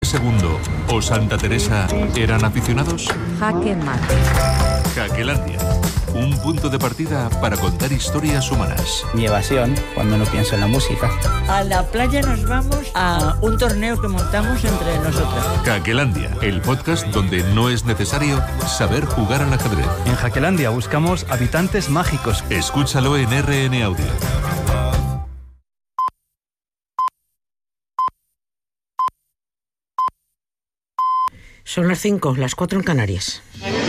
II o Santa Teresa eran aficionados? Jaque mate. Jaquelandia, un punto de partida para contar historias humanas. Mi evasión, cuando no pienso en la música. A la playa nos vamos a un torneo que montamos entre nosotros. Jaquelandia, el podcast donde no es necesario saber jugar al ajedrez. En Jaquelandia buscamos habitantes mágicos. Escúchalo en RN Audio. Son las 5, las 4 en Canarias.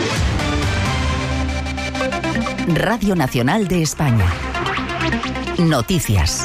Radio Nacional de España. Noticias.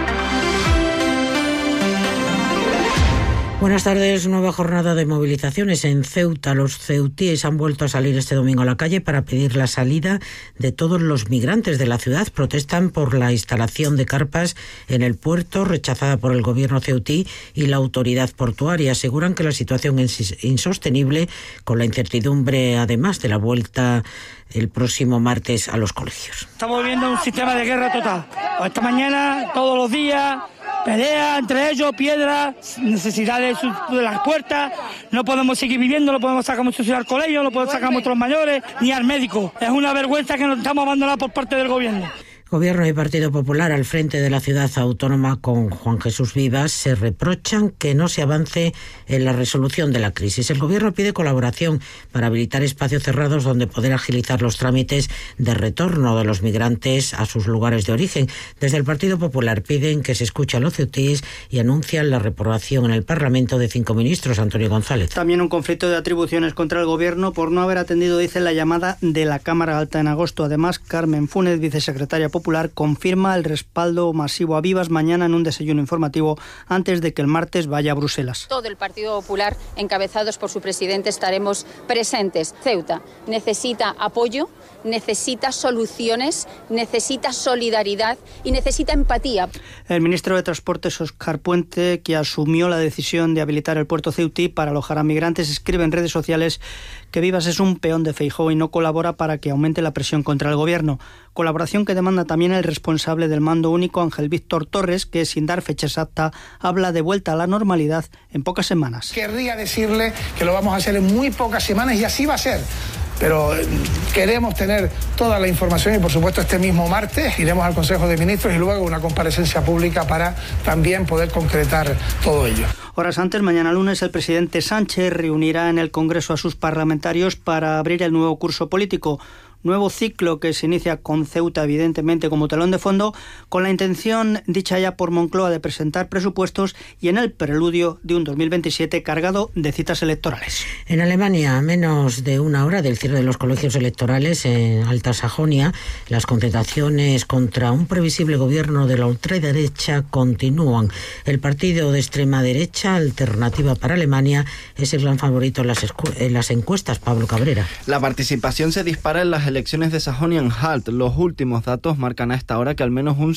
Buenas tardes. Nueva jornada de movilizaciones en Ceuta. Los ceutíes han vuelto a salir este domingo a la calle para pedir la salida de todos los migrantes de la ciudad. Protestan por la instalación de carpas en el puerto, rechazada por el gobierno ceutí y la autoridad portuaria. Aseguran que la situación es insostenible, con la incertidumbre, además, de la vuelta el próximo martes a los colegios. Estamos viviendo un sistema de guerra total. Esta mañana, todos los días, pelea entre ellos, piedras, necesidades de las puertas. No podemos seguir viviendo, no podemos sacar muchos al colegio, no podemos sacar a nuestros mayores ni al médico. Es una vergüenza que nos estamos abandonados por parte del gobierno. Gobierno y Partido Popular al frente de la ciudad autónoma con Juan Jesús Vivas se reprochan que no se avance en la resolución de la crisis. El Gobierno pide colaboración para habilitar espacios cerrados donde poder agilizar los trámites de retorno de los migrantes a sus lugares de origen. Desde el Partido Popular piden que se escuche a los ceutíes y anuncian la reprobación en el Parlamento de 5 ministros. Antonio González. También un conflicto de atribuciones contra el Gobierno por no haber atendido, dicen, la llamada de la Cámara Alta en agosto. Además, Carmen Funes, vicesecretaria popular, confirma el respaldo masivo a Vivas mañana en un desayuno informativo antes de que el martes vaya a Bruselas. Todo el Partido Popular, encabezados por su presidente, estaremos presentes. Ceuta necesita apoyo, necesita soluciones, necesita solidaridad y necesita empatía. El ministro de Transportes, Óscar Puente, que asumió la decisión de habilitar el puerto ceutí para alojar a migrantes, escribe en redes sociales que Vivas es un peón de Feijóo y no colabora para que aumente la presión contra el Gobierno. Colaboración que demanda también el responsable del mando único, Ángel Víctor Torres, que sin dar fecha exacta habla de vuelta a la normalidad en pocas semanas. Querría decirle que lo vamos a hacer en muy pocas semanas y así va a ser. Pero queremos tener toda la información y, por supuesto, este mismo martes iremos al Consejo de Ministros y luego una comparecencia pública para también poder concretar todo ello. Horas antes, mañana lunes, el presidente Sánchez reunirá en el Congreso a sus parlamentarios para abrir el nuevo curso político. Nuevo ciclo que se inicia con Ceuta, evidentemente, como telón de fondo, con la intención, dicha ya por Moncloa, de presentar presupuestos y en el preludio de un 2027 cargado de citas electorales. En Alemania, a menos de una hora del cierre de los colegios electorales en Alta Sajonia, las concentraciones contra un previsible gobierno de la ultraderecha continúan. El partido de extrema derecha, Alternativa para Alemania, es el gran favorito en las encuestas. Pablo Cabrera. La participación se dispara en las elecciones de Sajonia-Anhalt. Los últimos datos marcan a esta hora que al menos un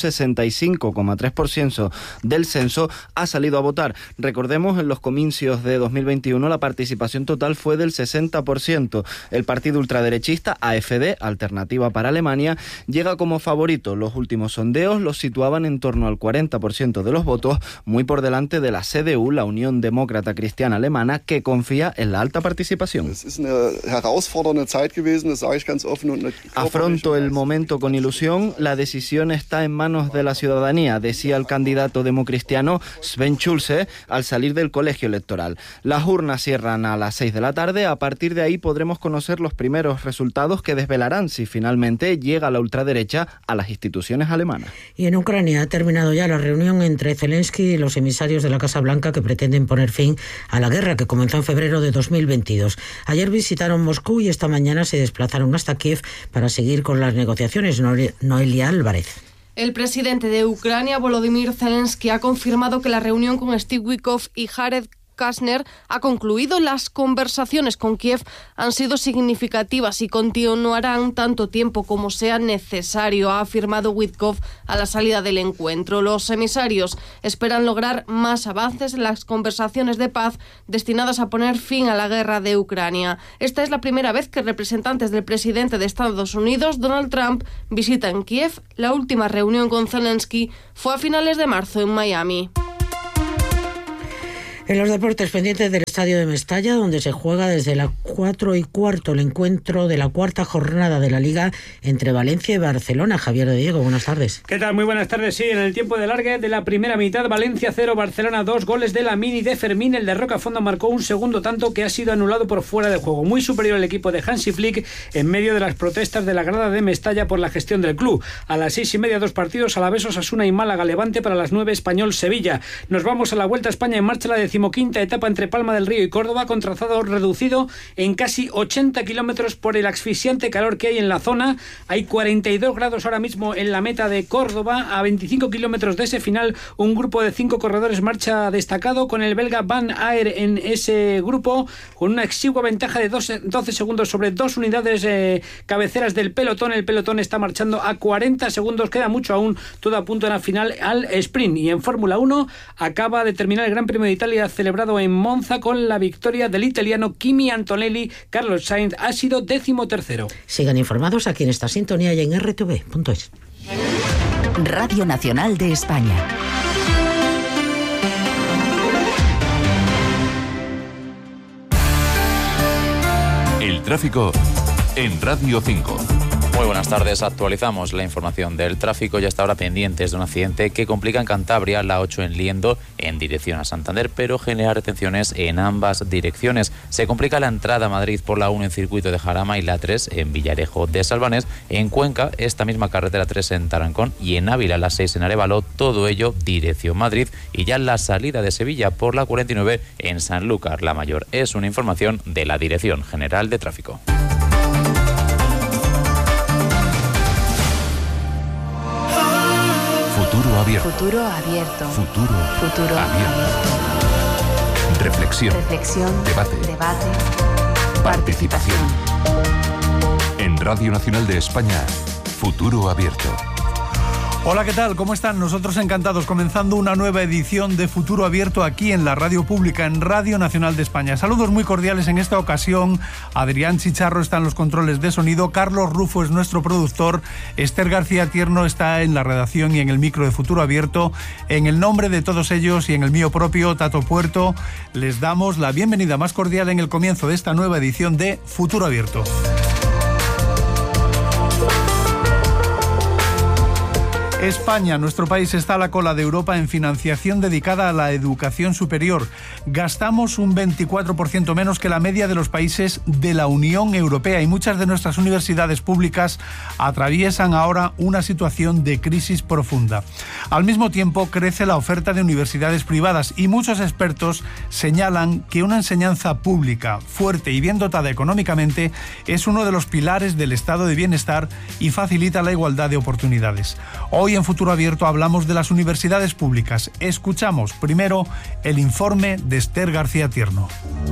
65,3% del censo ha salido a votar. Recordemos, en los comicios de 2021 la participación total fue del 60%. El partido ultraderechista AfD, Alternativa para Alemania, llega como favorito. Los últimos sondeos los situaban en torno al 40% de los votos, muy por delante de la CDU, la Unión Demócrata Cristiana Alemana, que confía en la alta participación. Afronto el momento con ilusión, la decisión está en manos de la ciudadanía, decía el candidato democristiano Sven Schulze al salir del colegio electoral. Las urnas cierran a las 6 de la tarde, a partir de ahí podremos conocer los primeros resultados que desvelarán si finalmente llega la ultraderecha a las instituciones alemanas. Y en Ucrania ha terminado ya la reunión entre Zelensky y los emisarios de la Casa Blanca que pretenden poner fin a la guerra que comenzó en febrero de 2022. Ayer visitaron Moscú y esta mañana se desplazaron hasta Kiev para seguir con las negociaciones. Noelia Álvarez. El presidente de Ucrania, Volodymyr Zelensky, ha confirmado que la reunión con Steve Witkoff y Jared Kushner ha concluido. Las conversaciones con Kiev han sido significativas y continuarán tanto tiempo como sea necesario, ha afirmado Witkoff a la salida del encuentro. Los emisarios esperan lograr más avances en las conversaciones de paz destinadas a poner fin a la guerra de Ucrania. Esta es la primera vez que representantes del presidente de Estados Unidos, Donald Trump, visitan Kiev. La última reunión con Zelensky fue a finales de marzo en Miami. En los deportes, pendientes del estadio de Mestalla, donde se juega desde las 4:15 el encuentro de la cuarta jornada de la Liga entre Valencia y Barcelona. Javier de Diego, buenas tardes. ¿Qué tal? Muy buenas tardes. Sí, en el tiempo de largue de la primera mitad, Valencia 0, Barcelona 2, goles de Lamine y de Fermín. El de Rocafonda marcó un segundo tanto que ha sido anulado por fuera de juego. Muy superior el equipo de Hansi Flick en medio de las protestas de la grada de Mestalla por la gestión del club. A las 6:30, 2 partidos: Alavés, Osasuna y Málaga Levante. Para las 9, Español Sevilla. Nos vamos a la Vuelta a España. En marcha la 15ª etapa entre Palma del Río y Córdoba, con trazado reducido en casi 80 kilómetros por el asfixiante calor que hay en la zona. Hay 42 grados ahora mismo en la meta de Córdoba. A 25 kilómetros de ese final, un grupo de 5 corredores marcha destacado, con el belga Van Aert en ese grupo, con una exigua ventaja de 12 segundos sobre 2 unidades cabeceras del pelotón. El pelotón está marchando a 40 segundos. Queda mucho aún, todo apunta en la final al sprint. Y en Fórmula 1 acaba de terminar el Gran Premio de Italia, celebrado en Monza, con la victoria del italiano Kimi Antonelli. Carlos Sainz ha sido 13º. Sigan informados aquí en esta sintonía y en rtv.es. Radio Nacional de España. El tráfico en Radio 5. Muy buenas tardes, actualizamos la información del tráfico y hasta ahora pendientes de un accidente que complica en Cantabria la 8 en Liendo en dirección a Santander, pero genera retenciones en ambas direcciones. Se complica la entrada a Madrid por la 1 en Circuito de Jarama y la 3 en Villarejo de Salvanés. En Cuenca, esta misma carretera 3 en Tarancón y en Ávila la 6 en Arévalo, todo ello dirección Madrid. Y ya la salida de Sevilla por la 49 en Sanlúcar la Mayor. Es una información de la Dirección General de Tráfico. Futuro abierto. Futuro abierto. Futuro abierto. Reflexión. Debate. Participación. En Radio Nacional de España, Futuro Abierto. Hola, ¿qué tal? ¿Cómo están? Nosotros encantados, comenzando una nueva edición de Futuro Abierto aquí en la radio pública, en Radio Nacional de España. Saludos muy cordiales en esta ocasión. Adrián Chicharro está en los controles de sonido, Carlos Rufo es nuestro productor, Esther García Tierno está en la redacción y en el micro de Futuro Abierto. En el nombre de todos ellos y en el mío propio, Tato Puerto, les damos la bienvenida más cordial en el comienzo de esta nueva edición de Futuro Abierto. España, nuestro país, está a la cola de Europa en financiación dedicada a la educación superior. Gastamos un 24% menos que la media de los países de la Unión Europea y muchas de nuestras universidades públicas atraviesan ahora una situación de crisis profunda. Al mismo tiempo, crece la oferta de universidades privadas y muchos expertos señalan que una enseñanza pública fuerte y bien dotada económicamente es uno de los pilares del estado de bienestar y facilita la igualdad de oportunidades. Hoy en Futuro Abierto hablamos de las universidades públicas. Escuchamos primero el informe de Esther García Tierno.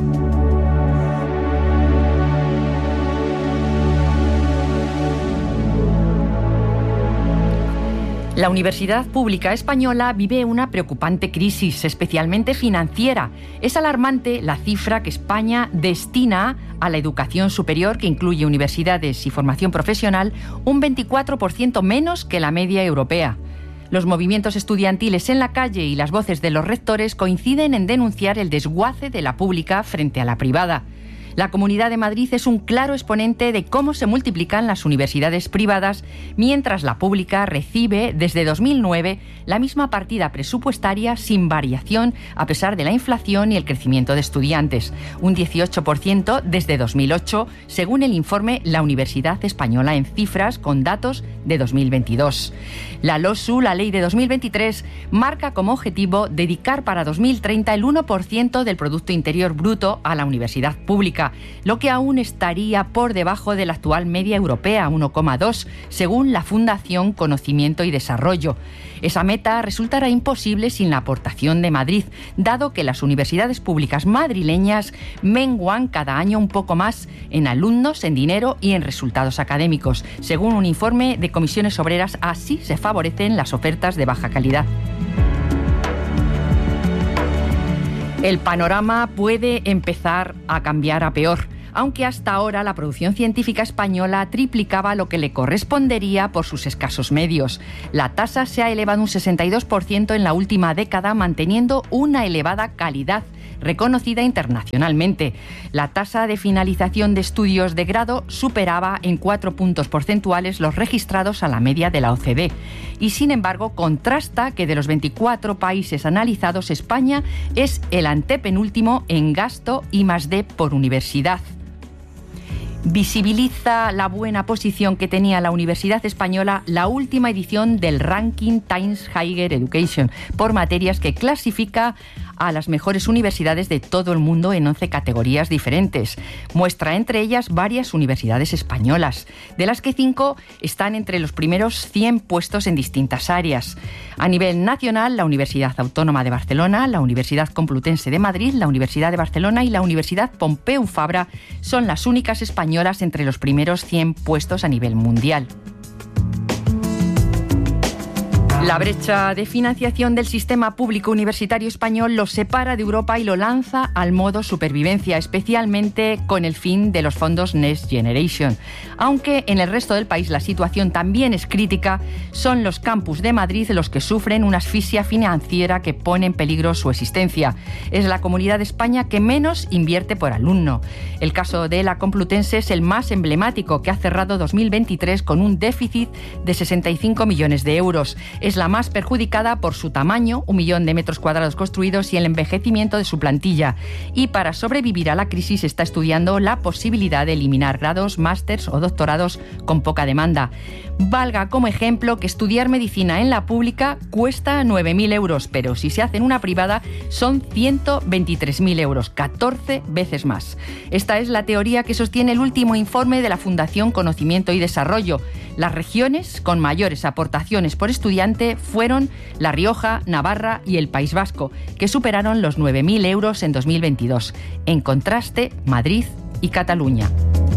La Universidad Pública Española vive una preocupante crisis, especialmente financiera. Es alarmante la cifra que España destina a la educación superior, que incluye universidades y formación profesional, un 24% menos que la media europea. Los movimientos estudiantiles en la calle y las voces de los rectores coinciden en denunciar el desguace de la pública frente a la privada. La Comunidad de Madrid es un claro exponente de cómo se multiplican las universidades privadas, mientras la pública recibe desde 2009 la misma partida presupuestaria sin variación a pesar de la inflación y el crecimiento de estudiantes, un 18% desde 2008, según el informe La Universidad Española en Cifras, con datos de 2022. La LOSU, la ley de 2023, marca como objetivo dedicar para 2030 el 1% del Producto Interior Bruto a la universidad pública, lo que aún estaría por debajo de la actual media europea, 1,2, según la Fundación Conocimiento y Desarrollo. Esa meta resultará imposible sin la aportación de Madrid, dado que las universidades públicas madrileñas menguan cada año un poco más en alumnos, en dinero y en resultados académicos. Según un informe de Comisiones Obreras, así se favorecen las ofertas de baja calidad. El panorama puede empezar a cambiar a peor, aunque hasta ahora la producción científica española triplicaba lo que le correspondería por sus escasos medios. La tasa se ha elevado un 62% en la última década, manteniendo una elevada calidad. reconocida internacionalmente. La tasa de finalización de estudios de grado superaba en 4 puntos porcentuales los registrados a la media de la OCDE. Y sin embargo, contrasta que de los 24 países analizados, España es el antepenúltimo en gasto I+D por universidad. Visibiliza la buena posición que tenía la Universidad Española la última edición del ranking Times Higher Education por materias que clasifica a las mejores universidades de todo el mundo en 11 categorías diferentes. Muestra entre ellas varias universidades españolas, de las que 5 están entre los primeros 100 puestos en distintas áreas. A nivel nacional, la Universidad Autónoma de Barcelona, la Universidad Complutense de Madrid, la Universidad de Barcelona y la Universidad Pompeu Fabra son las únicas españolas entre los primeros 100 puestos a nivel mundial. La brecha de financiación del sistema público universitario español lo separa de Europa y lo lanza al modo supervivencia, especialmente con el fin de los fondos Next Generation. Aunque en el resto del país la situación también es crítica, son los campus de Madrid los que sufren una asfixia financiera que pone en peligro su existencia. Es la comunidad de España que menos invierte por alumno. El caso de la Complutense es el más emblemático, que ha cerrado 2023 con un déficit de 65 millones de euros. Es la más perjudicada por su tamaño, 1 millón de metros cuadrados construidos, y el envejecimiento de su plantilla. Y para sobrevivir a la crisis está estudiando la posibilidad de eliminar grados, másters o doctorados con poca demanda. Valga como ejemplo que estudiar medicina en la pública cuesta 9.000 euros, pero si se hace en una privada son 123.000 euros, 14 veces más. Esta es la teoría que sostiene el último informe de la Fundación Conocimiento y Desarrollo. Las regiones con mayores aportaciones por estudiante fueron La Rioja, Navarra y el País Vasco, que superaron los 9.000 euros en 2022. En contraste, Madrid y Cataluña.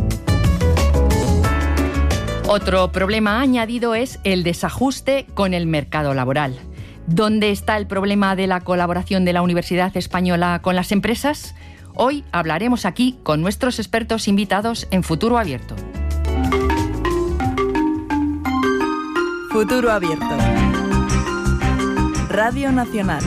Otro problema añadido es el desajuste con el mercado laboral. ¿Dónde está el problema de la colaboración de la Universidad Española con las empresas? Hoy hablaremos aquí con nuestros expertos invitados en Futuro Abierto. Futuro Abierto. Radio Nacional.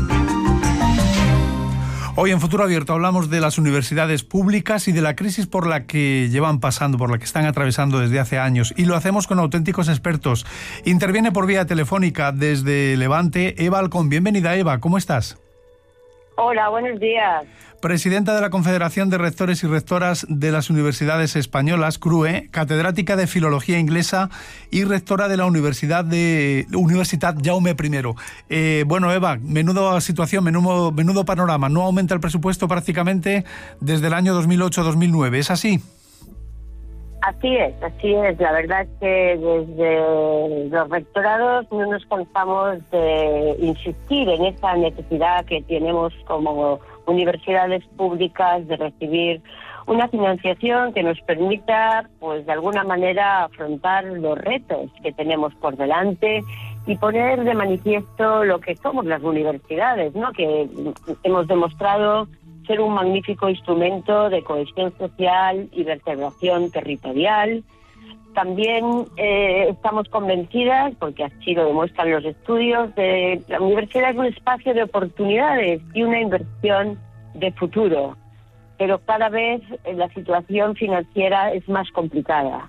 Hoy en Futuro Abierto hablamos de las universidades públicas y de la crisis por la que llevan pasando, por la que están atravesando desde hace años. Y lo hacemos con auténticos expertos. Interviene por vía telefónica desde Levante Eva Alcón. Bienvenida, Eva. ¿Cómo estás? Hola, buenos días. Presidenta de la Confederación de Rectores y Rectoras de las Universidades Españolas, CRUE, catedrática de Filología Inglesa y rectora de la Universitat Jaume I. Bueno, Eva, menudo situación, menudo panorama. No aumenta el presupuesto prácticamente desde el año 2008-2009. ¿Es así? Así es. La verdad es que desde los rectorados no nos cansamos de insistir en esa necesidad que tenemos como universidades públicas de recibir una financiación que nos permita, pues de alguna manera, afrontar los retos que tenemos por delante y poner de manifiesto lo que somos las universidades, ¿no? Que hemos demostrado ser un magnífico instrumento de cohesión social y vertebración territorial. También estamos convencidas, porque así lo demuestran los estudios, de la universidad es un espacio de oportunidades y una inversión de futuro. Pero cada vez la situación financiera es más complicada.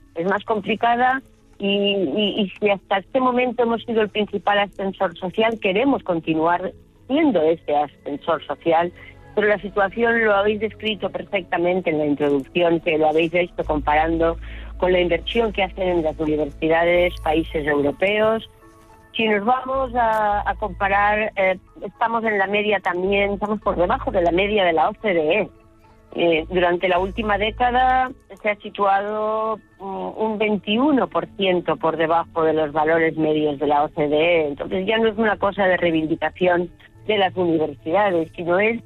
Y si hasta este momento hemos sido el principal ascensor social, queremos continuar siendo ese ascensor social. Pero la situación lo habéis descrito perfectamente en la introducción, que lo habéis visto comparando con la inversión que hacen en las universidades, países europeos. Si nos vamos a comparar, estamos en la media también, estamos por debajo de la media de la OCDE. Durante la última década se ha situado un 21% por debajo de los valores medios de la OCDE. Entonces ya no es una cosa de reivindicación de las universidades, sino es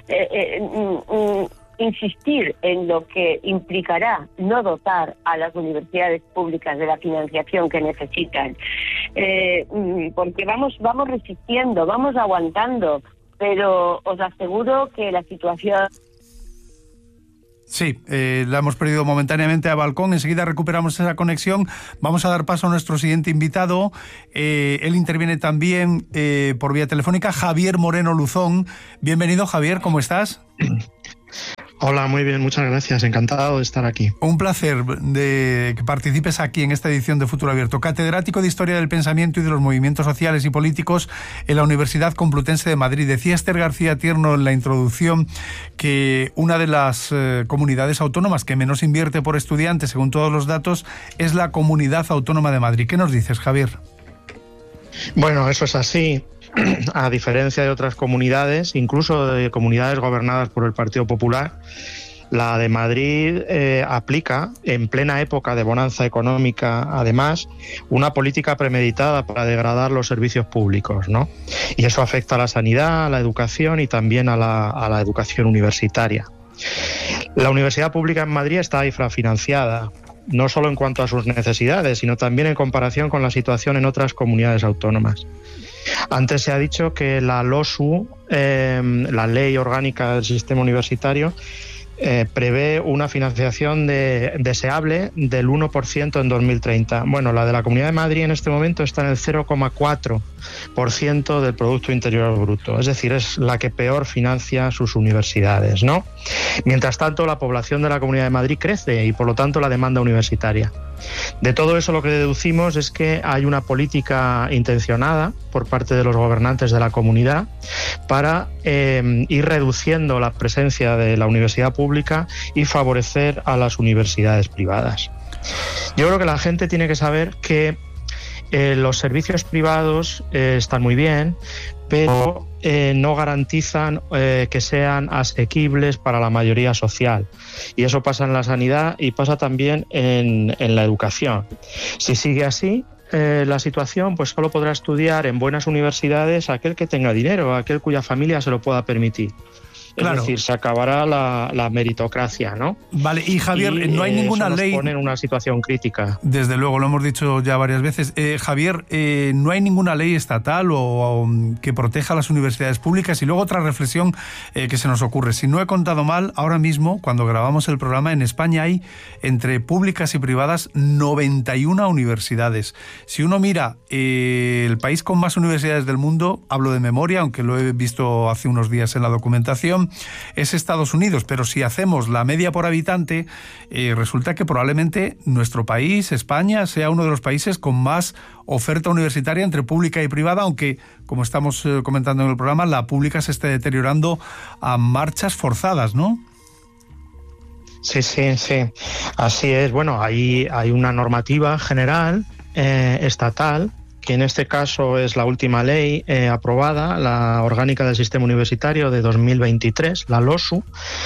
insistir en lo que implicará no dotar a las universidades públicas de la financiación que necesitan, porque vamos resistiendo, vamos aguantando, pero os aseguro que la situación Sí, la hemos perdido momentáneamente a Balcón. Enseguida recuperamos esa conexión. Vamos a dar paso a nuestro siguiente invitado. Él interviene también por vía telefónica, Javier Moreno Luzón. Bienvenido, Javier, ¿cómo estás? Hola, muy bien, muchas gracias. Encantado de estar aquí. Un placer de que participes aquí en esta edición de Futuro Abierto. Catedrático de Historia del Pensamiento y de los Movimientos Sociales y Políticos en la Universidad Complutense de Madrid. Decía Esther García Tierno en la introducción que una de las comunidades autónomas que menos invierte por estudiante, según todos los datos, es la Comunidad Autónoma de Madrid. ¿Qué nos dices, Javier? Bueno, eso es así. A diferencia de otras comunidades, incluso de comunidades gobernadas por el Partido Popular, la de Madrid aplica, en plena época de bonanza económica, además, una política premeditada para degradar los servicios públicos, ¿no? Y eso afecta a la sanidad, a la educación y también a la educación universitaria. La universidad pública en Madrid está infrafinanciada, no solo en cuanto a sus necesidades, sino también en comparación con la situación en otras comunidades autónomas. Antes se ha dicho que la LOSU, la Ley Orgánica del Sistema Universitario, prevé una financiación deseable del 1% en 2030. Bueno, la de la Comunidad de Madrid en este momento está en el 0,4% del Producto Interior Bruto. Es decir, es la que peor financia sus universidades, ¿no? Mientras tanto, la población de la Comunidad de Madrid crece y, por lo tanto, la demanda universitaria. De todo eso lo que deducimos es que hay una política intencionada por parte de los gobernantes de la comunidad para ir reduciendo la presencia de la universidad pública y favorecer a las universidades privadas. Yo creo que la gente tiene que saber que los servicios privados están muy bien, pero no garantizan que sean asequibles para la mayoría social. Y eso pasa en la sanidad y pasa también en la educación. Si sigue así la situación, pues solo podrá estudiar en buenas universidades aquel que tenga dinero, aquel cuya familia se lo pueda permitir. Claro. Es decir, se acabará la meritocracia, ¿no? Vale, y Javier, no hay ninguna ley... nos pone en una situación crítica. Desde luego, lo hemos dicho ya varias veces. Javier, no hay ninguna ley estatal o que proteja a las universidades públicas. Y luego otra reflexión que se nos ocurre. Si no he contado mal, ahora mismo, cuando grabamos el programa, en España hay, entre públicas y privadas, 91 universidades. Si uno mira el país con más universidades del mundo, hablo de memoria, aunque lo he visto hace unos días en la documentación, es Estados Unidos, pero si hacemos la media por habitante, resulta que probablemente nuestro país, España, sea uno de los países con más oferta universitaria entre pública y privada, aunque, como estamos comentando en el programa, la pública se esté deteriorando a marchas forzadas, ¿no? Sí, así es. Bueno, hay una normativa general estatal, que en este caso es la última ley aprobada, la Orgánica del Sistema Universitario de 2023, la LOSU,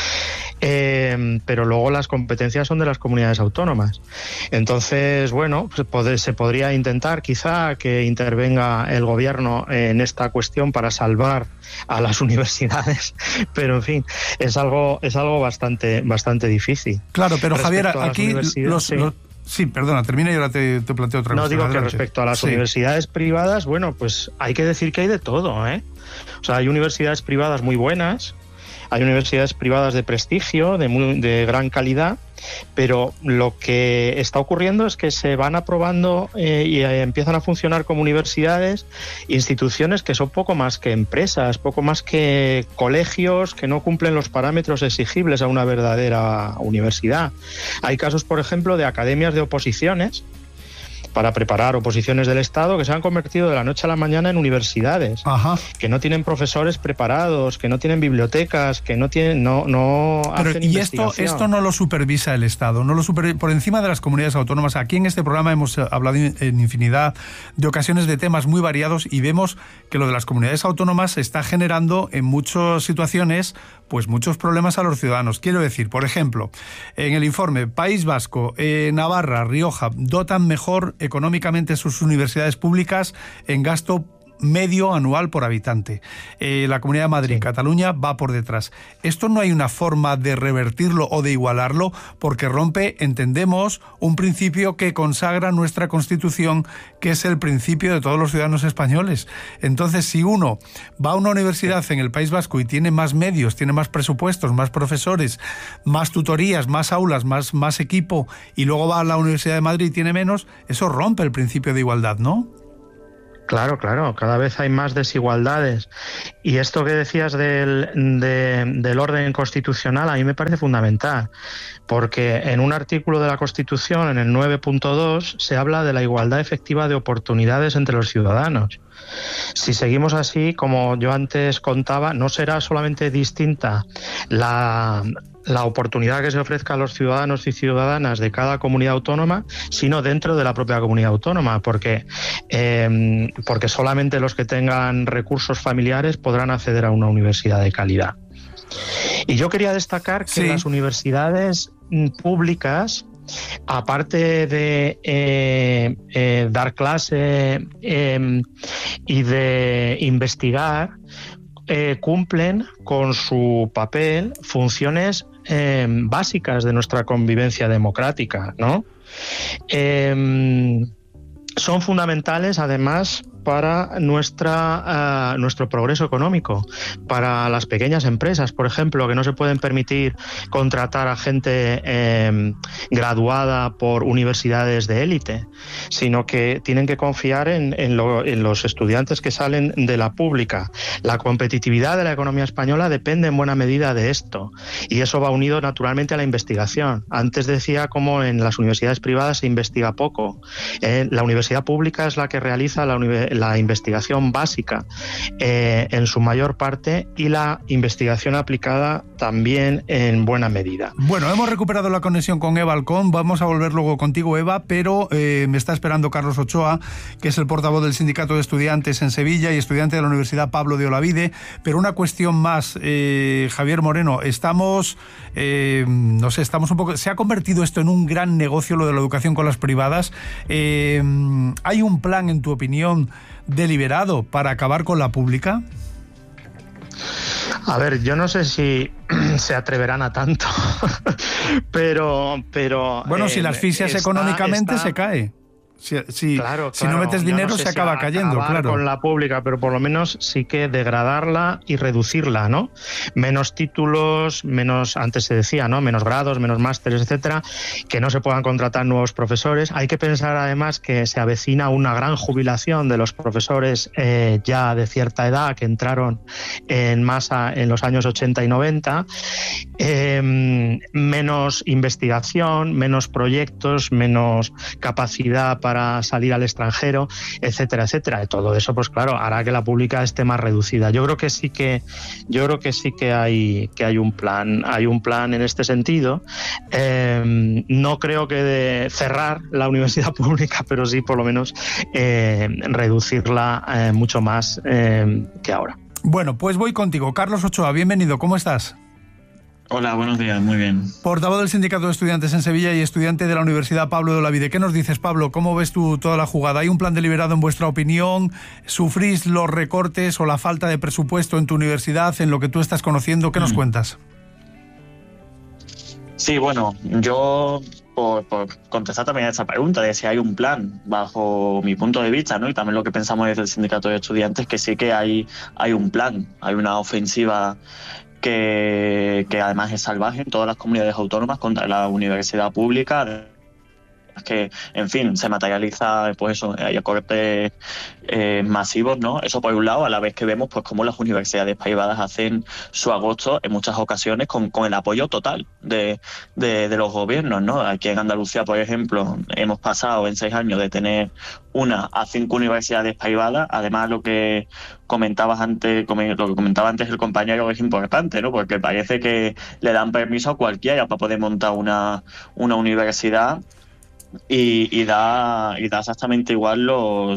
pero luego las competencias son de las comunidades autónomas. Entonces, bueno, se podría intentar quizá que intervenga el gobierno en esta cuestión para salvar a las universidades, pero en fin, es algo bastante difícil. Claro, pero Javier, aquí Sí, perdona, termina y ahora te planteo otra cosa. No, digo que respecto a las universidades privadas, bueno, pues hay que decir que hay de todo, ¿eh? O sea, hay universidades privadas muy buenas, hay universidades privadas de prestigio, de gran calidad, pero lo que está ocurriendo es que se van aprobando y empiezan a funcionar como universidades, instituciones que son poco más que empresas, poco más que colegios que no cumplen los parámetros exigibles a una verdadera universidad. Hay casos, por ejemplo, de academias de oposiciones para preparar oposiciones del Estado que se han convertido de la noche a la mañana en universidades. Ajá. Que no tienen profesores preparados, que no tienen bibliotecas, que no tienen hacen investigación. Y esto no lo supervisa el Estado, por encima de las comunidades autónomas. Aquí en este programa hemos hablado en infinidad de ocasiones de temas muy variados y vemos que lo de las comunidades autónomas está generando en muchas situaciones pues muchos problemas a los ciudadanos. Quiero decir, por ejemplo, en el informe País Vasco, Navarra, Rioja dotan mejor económicamente sus universidades públicas en gasto medio anual por habitante. La Comunidad de Madrid, Cataluña, va por detrás. ¿Esto no hay una forma de revertirlo o de igualarlo? Porque rompe, entendemos, un principio que consagra nuestra Constitución, que es el principio de todos los ciudadanos españoles. Entonces, si uno va a una universidad en el País Vasco y tiene más medios, tiene más presupuestos, más profesores, más tutorías, más aulas, más equipo, y luego va a la Universidad de Madrid y tiene menos, eso rompe el principio de igualdad, ¿no? Claro, cada vez hay más desigualdades. Y esto que decías del orden constitucional a mí me parece fundamental, porque en un artículo de la Constitución, en el 9.2, se habla de la igualdad efectiva de oportunidades entre los ciudadanos. Si seguimos así, como yo antes contaba, no será solamente distinta la oportunidad que se ofrezca a los ciudadanos y ciudadanas de cada comunidad autónoma, sino dentro de la propia comunidad autónoma, porque solamente los que tengan recursos familiares podrán acceder a una universidad de calidad. Y yo quería destacar que las universidades públicas, aparte de dar clase y de investigar, cumplen con su papel funciones básicas de nuestra convivencia democrática, ¿no? Son fundamentales, además, para nuestro progreso económico, para las pequeñas empresas, por ejemplo, que no se pueden permitir contratar a gente graduada por universidades de élite, sino que tienen que confiar en los estudiantes que salen de la pública. La competitividad de la economía española depende en buena medida de esto, y eso va unido naturalmente a la investigación. Antes decía cómo en las universidades privadas se investiga poco. La universidad pública es la que realiza la investigación básica en su mayor parte, y la investigación aplicada también en buena medida. Bueno, hemos recuperado la conexión con Eva Alcón, vamos a volver luego contigo, Eva, pero me está esperando Carlos Ochoa, que es el portavoz del Sindicato de Estudiantes en Sevilla y estudiante de la Universidad Pablo de Olavide. Pero una cuestión más, Javier Moreno, estamos un poco... ¿Se ha convertido esto en un gran negocio, lo de la educación con las privadas? ¿Hay un plan, en tu opinión, deliberado para acabar con la pública? A ver, yo no sé si se atreverán a tanto, pero bueno, si las asfixias económicamente se cae. Si no metes dinero, se acaba cayendo, claro. Con la pública, pero por lo menos sí que degradarla y reducirla, ¿no? Menos títulos, antes se decía, ¿no? Menos grados, menos másteres, etcétera, que no se puedan contratar nuevos profesores. Hay que pensar además que se avecina una gran jubilación de los profesores ya de cierta edad, que entraron en masa en los años 80 y 90. Menos investigación, menos proyectos, menos capacidad para salir al extranjero, etcétera, etcétera. Y todo eso, pues claro, hará que la pública esté más reducida. Yo creo que sí que hay un plan en este sentido. No creo que de cerrar la universidad pública, pero sí por lo menos reducirla mucho más que ahora. Bueno, pues voy contigo. Carlos Ochoa, bienvenido, ¿cómo estás? Hola, buenos días, muy bien. Portavoz del Sindicato de Estudiantes en Sevilla y estudiante de la Universidad Pablo de Olavide. ¿Qué nos dices, Pablo? ¿Cómo ves tú toda la jugada? ¿Hay un plan deliberado en vuestra opinión? ¿Sufrís los recortes o la falta de presupuesto en tu universidad, en lo que tú estás conociendo? ¿Qué nos cuentas? Sí, bueno, yo por contestar también a esa pregunta de si hay un plan, bajo mi punto de vista, ¿no? Y también lo que pensamos desde el Sindicato de Estudiantes, que sí que hay un plan, hay una ofensiva que además es salvaje en todas las comunidades autónomas contra la universidad pública, que, en fin, se materializa, pues eso, hay cortes masivos, ¿no? Eso por un lado, a la vez que vemos pues cómo las universidades privadas hacen su agosto en muchas ocasiones con el apoyo total de los gobiernos, ¿no? Aquí en Andalucía, por ejemplo, hemos pasado en 6 años de tener 1 a 5 universidades privadas. Además, lo que comentaba antes el compañero es importante, ¿no? Porque parece que le dan permiso a cualquiera para poder montar una universidad y da exactamente igual los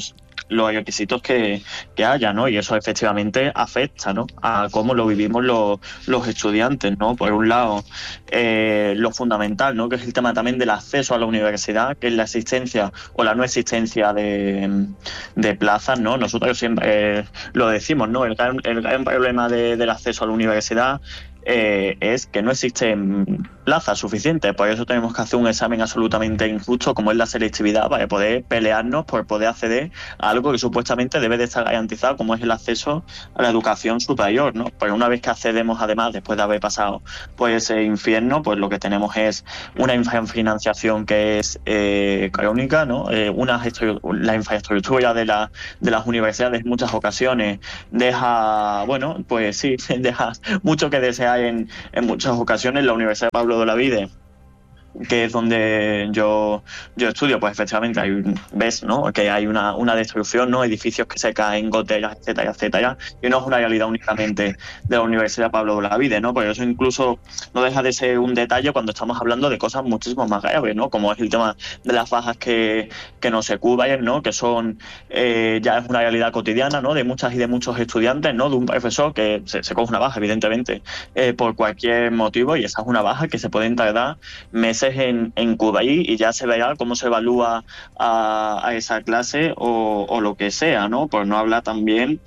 los requisitos que haya, ¿no? Y eso efectivamente afecta, ¿no?, a cómo lo vivimos los estudiantes, ¿no? Por un lado, lo fundamental, ¿no?, que es el tema también del acceso a la universidad, que es la existencia o la no existencia de plazas, ¿no? Nosotros siempre lo decimos, ¿no? El gran problema del acceso a la universidad es que no existen plazas suficientes. Por eso tenemos que hacer un examen absolutamente injusto como es la selectividad, para poder pelearnos por poder acceder a algo que supuestamente debe de estar garantizado, como es el acceso a la educación superior, ¿no? Pero una vez que accedemos, además, después de haber pasado por ese infierno, pues lo que tenemos es una infrafinanciación que es crónica, ¿no? La infraestructura de las universidades en muchas ocasiones deja mucho que desear en muchas ocasiones. La Universidad de Pablo de Olavide, que es donde yo estudio, pues efectivamente ves, ¿no?, que hay una destrucción, ¿no?, edificios que se caen, goteras, etcétera, etcétera, y no es una realidad únicamente de la Universidad de Pablo de Olavide, ¿no? Por eso incluso no deja de ser un detalle cuando estamos hablando de cosas muchísimo más graves, ¿no?, como es el tema de las bajas que no se cubren, ¿no?, que son ya es una realidad cotidiana, ¿no?, de muchas y de muchos estudiantes, ¿no?, de un profesor que se coge una baja, evidentemente, por cualquier motivo, y esa es una baja que se pueden tardar meses en cubrir, y ya se verá cómo se evalúa a esa clase o lo que sea, ¿no? Por no hablar también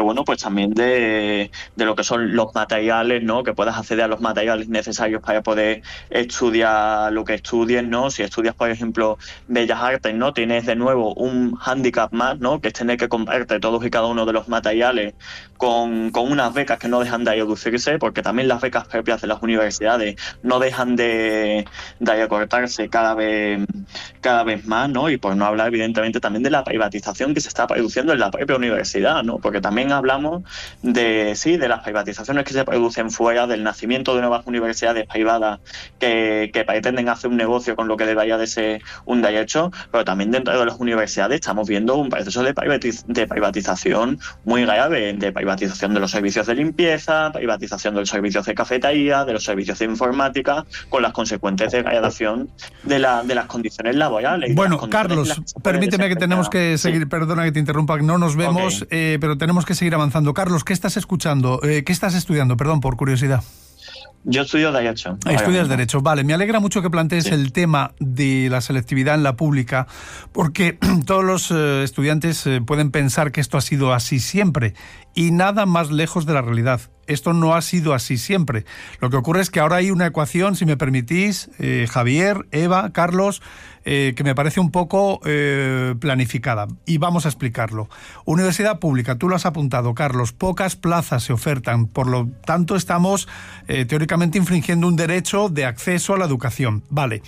de lo que son los materiales, ¿no?, que puedas acceder a los materiales necesarios para poder estudiar lo que estudies, ¿no? Si estudias, por ejemplo, Bellas Artes, ¿no?, tienes de nuevo un hándicap más, ¿no?, que es tener que comprarte todos y cada uno de los materiales con unas becas que no dejan de reducirse, porque también las becas propias de las universidades no dejan de recortarse cada vez más, ¿no? Y por no hablar, evidentemente, también de la privatización que se está produciendo en la propia universidad, ¿no? Porque también hablamos de las privatizaciones que se producen fuera, del nacimiento de nuevas universidades privadas que pretenden hacer un negocio con lo que debería de ser un derecho, pero también dentro de las universidades estamos viendo un proceso de privatización muy grave, de privatización de los servicios de limpieza, privatización de los servicios de cafetería, de los servicios de informática, con las consecuentes degradación de las condiciones laborales. Bueno, Carlos, permíteme que tenemos que seguir, perdona que te interrumpa, no nos vemos, pero tenemos que seguir avanzando. Carlos, ¿qué estás escuchando? ¿Qué estás estudiando? Perdón, por curiosidad. Yo estudio Derecho. Estudias Derecho, vale. Me alegra mucho que plantees el tema de la selectividad en la pública, porque todos los estudiantes pueden pensar que esto ha sido así siempre, y nada más lejos de la realidad. Esto no ha sido así siempre. Lo que ocurre es que ahora hay una ecuación, si me permitís, Javier, Eva, Carlos, que me parece un poco planificada. Y vamos a explicarlo. Universidad pública, tú lo has apuntado, Carlos, pocas plazas se ofertan. Por lo tanto, estamos teóricamente infringiendo un derecho de acceso a la educación. Vale.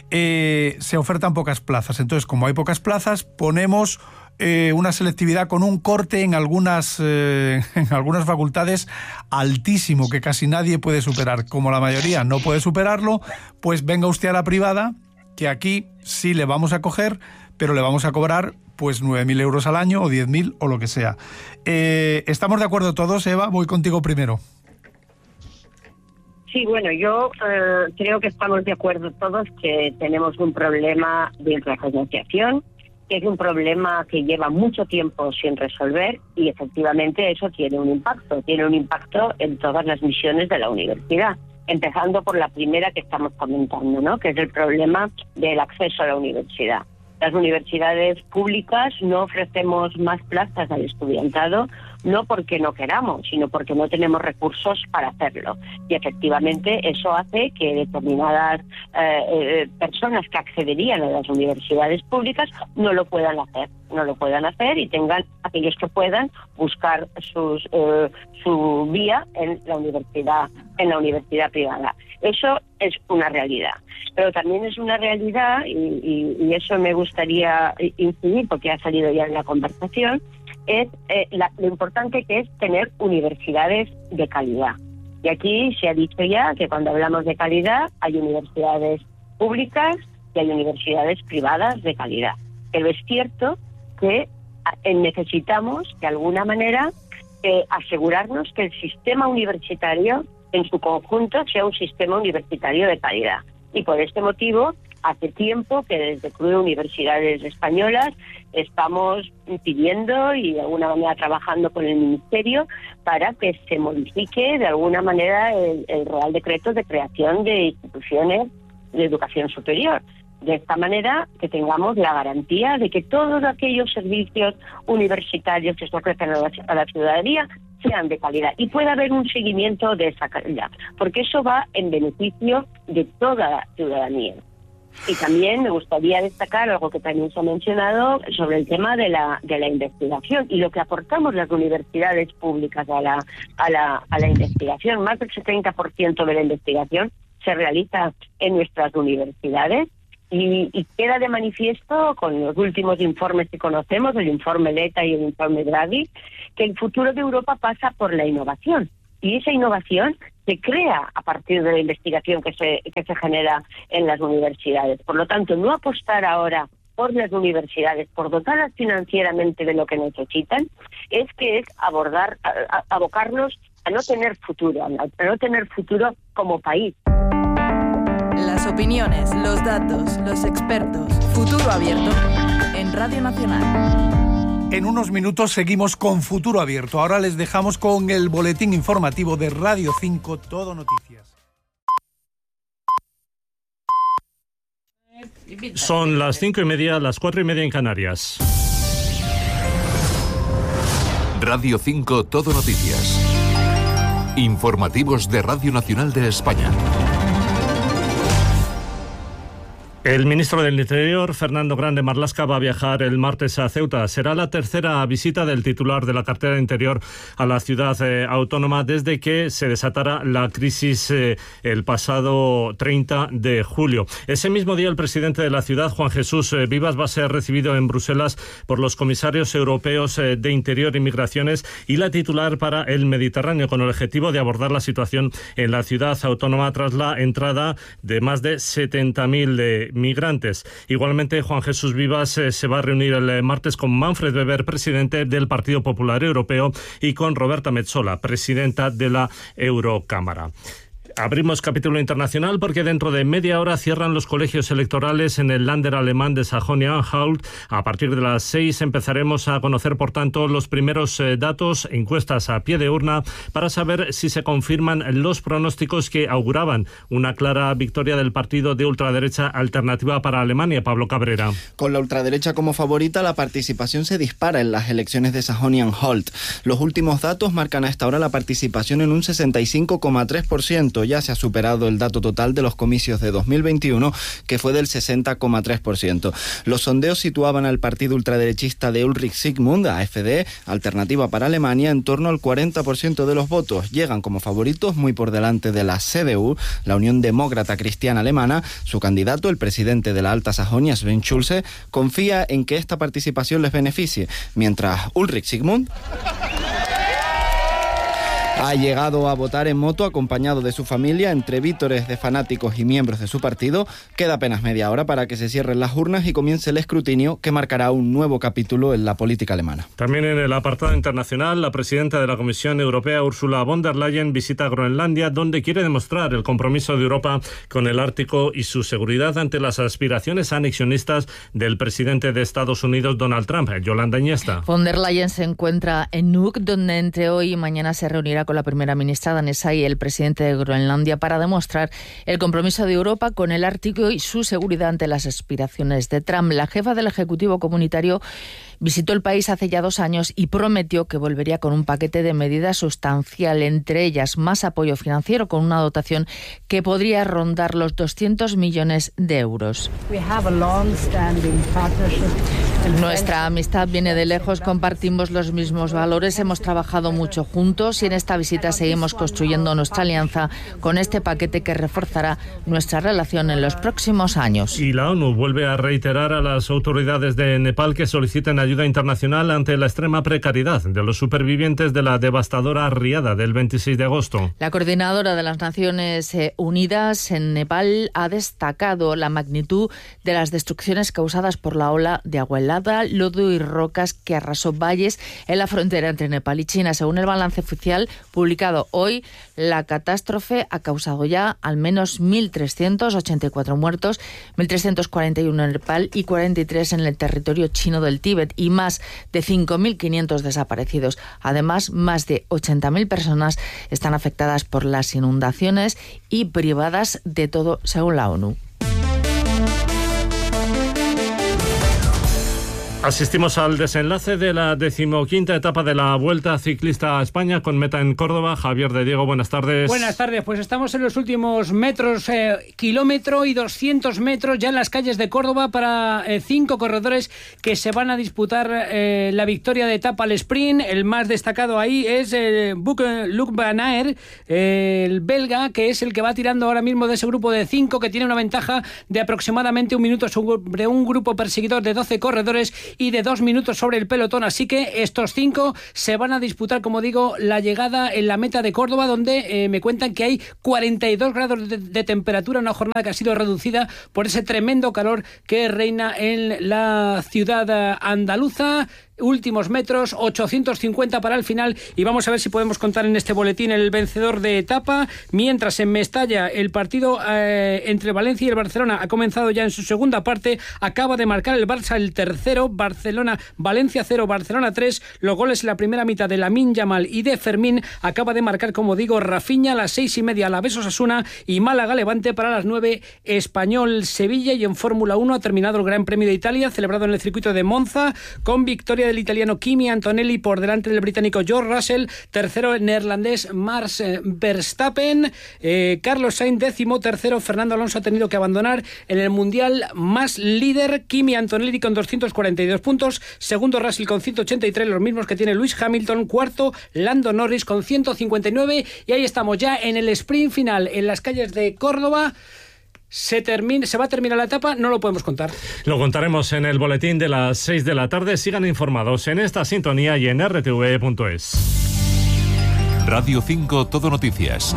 Se ofertan pocas plazas. Entonces, como hay pocas plazas, ponemos una selectividad con un corte en algunas facultades altísimo, que casi nadie puede superar. Como la mayoría no puede superarlo, pues venga usted a la privada, que aquí sí le vamos a coger, pero le vamos a cobrar pues 9.000 euros al año o 10.000 o lo que sea. ¿Estamos de acuerdo todos, Eva? Voy contigo primero. Sí, bueno, yo creo que estamos de acuerdo todos que tenemos un problema de infrafinanciación, que es un problema que lleva mucho tiempo sin resolver, y efectivamente eso tiene un impacto en todas las misiones de la universidad, empezando por la primera que estamos comentando, ¿no?, que es el problema del acceso a la universidad. Las universidades públicas no ofrecemos más plazas al estudiantado, no porque no queramos, sino porque no tenemos recursos para hacerlo. Y efectivamente eso hace que determinadas personas que accederían a las universidades públicas no lo puedan hacer y tengan, aquellos que puedan, buscar su vía en la universidad privada. Eso es una realidad. Pero también es una realidad, y eso me gustaría incidir porque ha salido ya en la conversación, es lo importante que es tener universidades de calidad. Y aquí se ha dicho ya que cuando hablamos de calidad hay universidades públicas y hay universidades privadas de calidad. Pero es cierto que necesitamos, de alguna manera, asegurarnos que el sistema universitario en su conjunto sea un sistema universitario de calidad. Y por este motivo Hace tiempo que desde CRUE Universidades Españolas estamos pidiendo y de alguna manera trabajando con el Ministerio para que se modifique de alguna manera el Real Decreto de creación de instituciones de educación superior. De esta manera que tengamos la garantía de que todos aquellos servicios universitarios que se ofrecen a la ciudadanía sean de calidad y pueda haber un seguimiento de esa calidad, porque eso va en beneficio de toda la ciudadanía. Y también me gustaría destacar algo que también se ha mencionado sobre el tema de la investigación y lo que aportamos las universidades públicas a la investigación. Más del 70% de la investigación se realiza en nuestras universidades y queda de manifiesto con los últimos informes que conocemos, el informe Letta y el informe Draghi, que el futuro de Europa pasa por la innovación. Y esa innovación se crea a partir de la investigación que se genera en las universidades. Por lo tanto, no apostar ahora por las universidades, por dotarlas financieramente de lo que necesitan, es abocarnos a no tener futuro, como país. Las opiniones, los datos, los expertos. Futuro Abierto en Radio Nacional. En unos minutos seguimos con Futuro Abierto. Ahora les dejamos con el boletín informativo de Radio 5, Todo Noticias. Son las 5:30, las 4:30 en Canarias. Radio 5, Todo Noticias. Informativos de Radio Nacional de España. El ministro del Interior, Fernando Grande Marlaska, va a viajar el martes a Ceuta. Será la tercera visita del titular de la cartera de Interior a la ciudad autónoma desde que se desatara la crisis el pasado 30 de julio. Ese mismo día, el presidente de la ciudad, Juan Jesús Vivas, va a ser recibido en Bruselas por los comisarios europeos de Interior y Migraciones y la titular para el Mediterráneo, con el objetivo de abordar la situación en la ciudad autónoma tras la entrada de más de 70.000 migrantes. Igualmente, Juan Jesús Vivas se va a reunir el martes con Manfred Weber, presidente del Partido Popular Europeo, y con Roberta Metsola, presidenta de la Eurocámara. Abrimos capítulo internacional porque dentro de media hora cierran los colegios electorales en el Länder alemán de Sajonia-Anhalt. A partir de las 6 empezaremos a conocer, por tanto, los primeros datos, encuestas a pie de urna, para saber si se confirman los pronósticos que auguraban una clara victoria del partido de ultraderecha Alternativa para Alemania. Pablo Cabrera. Con la ultraderecha como favorita, la participación se dispara en las elecciones de Sajonia-Anhalt. Los últimos datos marcan a esta hora la participación en un 65,3%. Ya se ha superado el dato total de los comicios de 2021, que fue del 60,3%. Los sondeos situaban al partido ultraderechista de Ulrich Sigmund, AfD, Alternativa para Alemania, en torno al 40% de los votos. Llegan como favoritos muy por delante de la CDU, la Unión Demócrata Cristiana Alemana. Su candidato, el presidente de la Alta Sajonia, Sven Schulze, confía en que esta participación les beneficie, mientras Ulrich Sigmund ha llegado a votar en moto acompañado de su familia entre vítores de fanáticos y miembros de su partido. Queda apenas media hora para que se cierren las urnas y comience el escrutinio que marcará un nuevo capítulo en la política alemana. También en el apartado internacional, la presidenta de la Comisión Europea, Ursula von der Leyen, visita Groenlandia, donde quiere demostrar el compromiso de Europa con el Ártico y su seguridad ante las aspiraciones anexionistas del presidente de Estados Unidos, Donald Trump. Yolanda Iniesta. Von der Leyen se encuentra en Nuuk, donde entre hoy y mañana se reunirá con la primera ministra danesa y el presidente de Groenlandia para demostrar el compromiso de Europa con el Ártico y su seguridad ante las aspiraciones de Trump. La jefa del Ejecutivo Comunitario visitó el país hace ya 2 años y prometió que volvería con un paquete de medidas sustancial, entre ellas más apoyo financiero con una dotación que podría rondar los 200 millones de euros. Nuestra amistad viene de lejos, compartimos los mismos valores, hemos trabajado mucho juntos y en esta visita seguimos construyendo nuestra alianza con este paquete que reforzará nuestra relación en los próximos años. Y la ONU vuelve a reiterar a las autoridades de Nepal que soliciten ayuda internacional ante la extrema precariedad de los supervivientes de la devastadora riada del 26 de agosto. La coordinadora de las Naciones Unidas en Nepal ha destacado la magnitud de las destrucciones causadas por la ola de agua helada helada, lodo y rocas que arrasó valles en la frontera entre Nepal y China. Según el balance oficial publicado hoy, la catástrofe ha causado ya al menos 1.384 muertos, 1.341 en Nepal y 43 en el territorio chino del Tíbet, y más de 5.500 desaparecidos. Además, más de 80.000 personas están afectadas por las inundaciones y privadas de todo, según la ONU. Asistimos al desenlace de la 15ª etapa de la Vuelta Ciclista a España con meta en Córdoba. Javier de Diego, buenas tardes. Buenas tardes, pues estamos en los últimos metros, kilómetro y 200 metros ya en las calles de Córdoba para 5 corredores que se van a disputar la victoria de etapa al sprint. El más destacado ahí es Luc Van Aert, el belga, que es el que va tirando ahora mismo de ese grupo de 5, que tiene una ventaja de aproximadamente 1 minuto sobre un grupo perseguidor de 12 corredores y de 2 minutos sobre el pelotón. Así que estos 5 se van a disputar, como digo, la llegada en la meta de Córdoba, donde me cuentan que hay 42 grados de temperatura, una jornada que ha sido reducida por ese tremendo calor que reina en la ciudad andaluza. Últimos metros, 850 para el final, y vamos a ver si podemos contar en este boletín el vencedor de etapa. Mientras en Mestalla el partido entre Valencia y el Barcelona ha comenzado ya en su segunda parte. Acaba de marcar el Barça el tercero, Valencia 0, Barcelona 3. Los goles en la primera mitad de Lamine Yamal y de Fermín. Acaba de marcar, como digo, Rafinha a las 6:30, Alavés Osasuna y Málaga Levante para las 9, Español Sevilla. Y en Fórmula 1 ha terminado el Gran Premio de Italia, celebrado en el circuito de Monza, con victoria del italiano Kimi Antonelli por delante del británico George Russell, tercero el neerlandés Max Verstappen, Carlos Sainz 13º, Fernando Alonso ha tenido que abandonar en el Mundial, más líder Kimi Antonelli con 242 puntos, segundo Russell con 183, los mismos que tiene Lewis Hamilton, cuarto Lando Norris con 159, y ahí estamos ya en el sprint final en las calles de Córdoba. Se va a terminar la etapa, no lo podemos contar. Lo contaremos en el boletín de las 6 de la tarde. Sigan informados en esta sintonía y en rtv.es. Radio 5 Todo Noticias.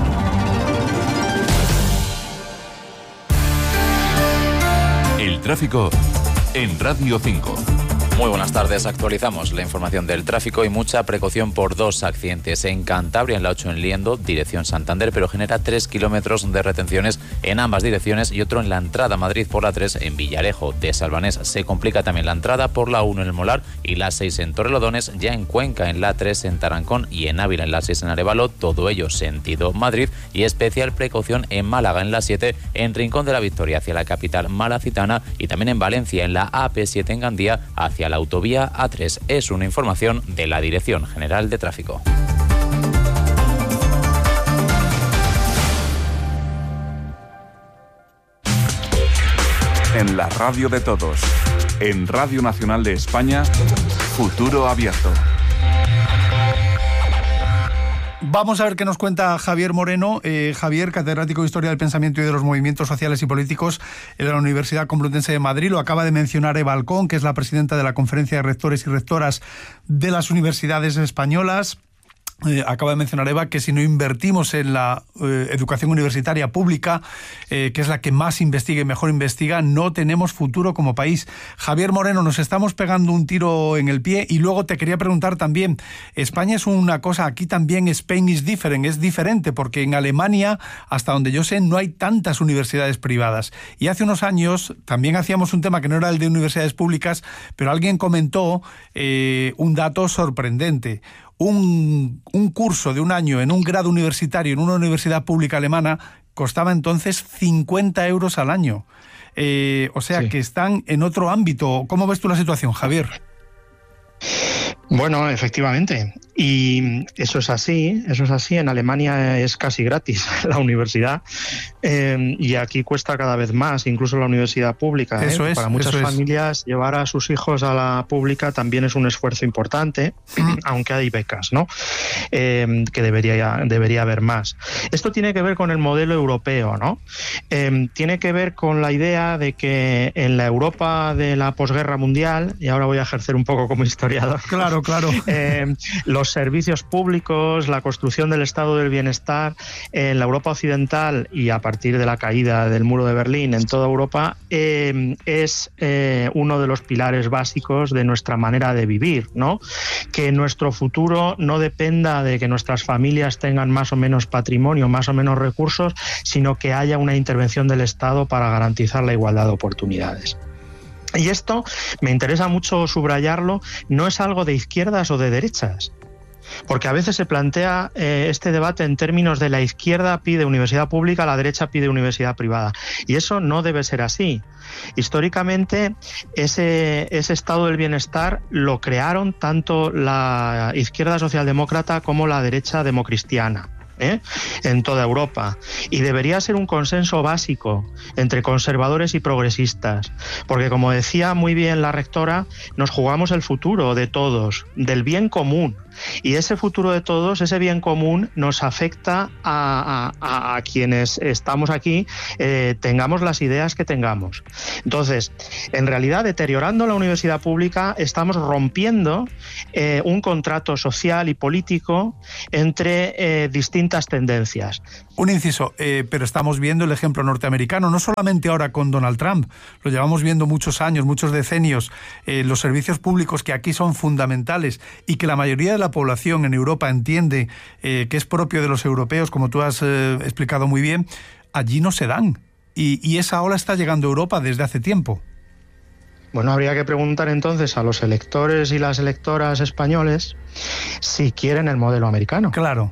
El tráfico en Radio 5. Muy buenas tardes, actualizamos la información del tráfico y mucha precaución por 2 accidentes en Cantabria, en la 8 en Liendo, dirección Santander, pero genera 3 kilómetros de retenciones en ambas direcciones, y otro en la entrada a Madrid por la 3 en Villarejo de Salvanés. Se complica también la entrada por la 1 en el Molar y la 6 en Torrelodones, ya en Cuenca en la 3 en Tarancón y en Ávila en la 6 en Arévalo, todo ello sentido Madrid, y especial precaución en Málaga en la 7 en Rincón de la Victoria hacia la capital malacitana, y también en Valencia en la AP7 en Gandía hacia la autovía A3. Es una información de la Dirección General de Tráfico. En la radio de todos, en Radio Nacional de España, Futuro Abierto. Vamos a ver qué nos cuenta Javier Moreno. Javier, catedrático de Historia del Pensamiento y de los Movimientos Sociales y Políticos en la Universidad Complutense de Madrid. Lo acaba de mencionar Eva Alcón, que es la presidenta de la Conferencia de Rectores y Rectoras de las Universidades Españolas. Acaba de mencionar Eva que si no invertimos en la educación universitaria pública, que es la que más investiga y mejor investiga, no tenemos futuro como país. Javier Moreno, nos estamos pegando un tiro en el pie, y luego te quería preguntar también, España es una cosa, aquí también Spain is different, es diferente, porque en Alemania, hasta donde yo sé, no hay tantas universidades privadas. Y hace unos años también hacíamos un tema que no era el de universidades públicas, pero alguien comentó un dato sorprendente. Un curso de un año en un grado universitario en una universidad pública alemana costaba entonces 50 euros al año. O sea, sí, que están en otro ámbito. ¿Cómo ves tú la situación, Javier? Bueno, efectivamente. Y eso es así. En Alemania es casi gratis la universidad, y aquí cuesta cada vez más, incluso la universidad pública. Eso es, para muchas familias llevar a sus hijos a la pública también es un esfuerzo importante, aunque hay becas, ¿no? Que debería haber más. Esto tiene que ver con el modelo europeo, ¿no? Tiene que ver con la idea de que en la Europa de la posguerra mundial, y ahora voy a ejercer un poco como historiador. Claro. los servicios públicos, la construcción del estado del bienestar en la Europa occidental y a partir de la caída del muro de Berlín en toda Europa es uno de los pilares básicos de nuestra manera de vivir, ¿no? Que nuestro futuro no dependa de que nuestras familias tengan más o menos patrimonio, más o menos recursos, sino que haya una intervención del Estado para garantizar la igualdad de oportunidades. Y esto, me interesa mucho subrayarlo, no es algo de izquierdas o de derechas, porque a veces se plantea este debate en términos de la izquierda pide universidad pública, la derecha pide universidad privada, y eso no debe ser así. Históricamente, ese estado del bienestar lo crearon tanto la izquierda socialdemócrata como la derecha democristiana, en toda Europa, y debería ser un consenso básico entre conservadores y progresistas, porque como decía muy bien la rectora, nos jugamos el futuro de todos, del bien común, y ese futuro de todos, ese bien común, nos afecta a quienes estamos aquí, tengamos las ideas que tengamos. Entonces, en realidad, deteriorando la universidad pública, estamos rompiendo un contrato social y político entre distintas tendencias. Un inciso, pero estamos viendo el ejemplo norteamericano, no solamente ahora con Donald Trump, lo llevamos viendo muchos años, muchos decenios, los servicios públicos que aquí son fundamentales y que la mayoría de la población en Europa entiende que es propio de los europeos, como tú has explicado muy bien, allí no se dan. Y esa ola está llegando a Europa desde hace tiempo. Bueno, habría que preguntar entonces a los electores y las electoras españoles si quieren el modelo americano. Claro.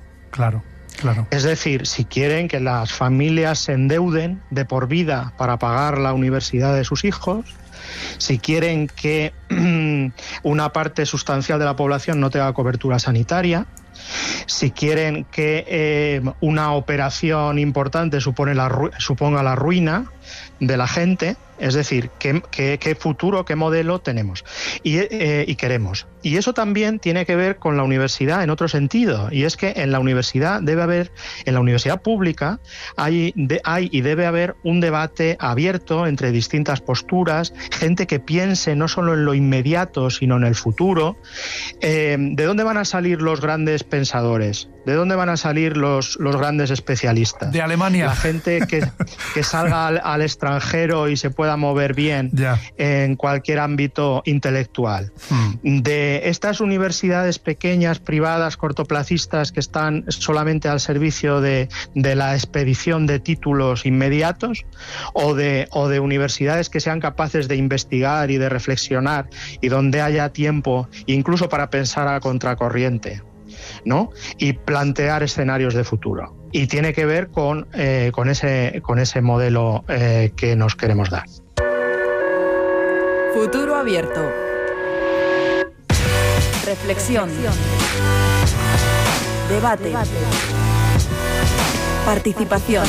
Es decir, si quieren que las familias se endeuden de por vida para pagar la universidad de sus hijos, si quieren que una parte sustancial de la población no tenga cobertura sanitaria, si quieren que una operación importante suponga la ruina de la gente, es decir, qué futuro, qué modelo tenemos y queremos. Y eso también tiene que ver con la universidad en otro sentido, y es que en la universidad en la universidad pública hay y debe haber un debate abierto entre distintas posturas, gente que piense no solo en lo inmediato, sino en el futuro. ¿De dónde van a salir los grandes pensadores? ¿De dónde van a salir los grandes especialistas? De Alemania. La gente que salga al extranjero y se pueda mover bien en cualquier ámbito intelectual. De estas universidades pequeñas, privadas, cortoplacistas, que están solamente al servicio de la expedición de títulos inmediatos, o de universidades que sean capaces de investigar y de reflexionar y donde haya tiempo incluso para pensar a contracorriente, ¿no? Y plantear escenarios de futuro. Y tiene que ver con ese modelo que nos queremos dar. Futuro abierto. Reflexión. Debate. Participación.